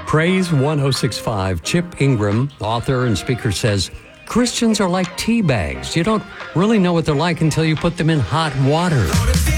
Praise 1065. Chip Ingram, author and speaker, says, Christians are like tea bags. You don't really know what they're like until you put them in hot water.